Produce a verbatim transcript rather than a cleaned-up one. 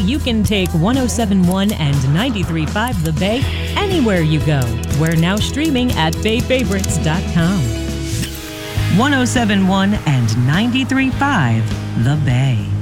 you can take one oh seven point one and ninety-three point five The Bay anywhere you go. We're now streaming at bay favorites dot com. one oh seven point one and ninety-three point five The Bay.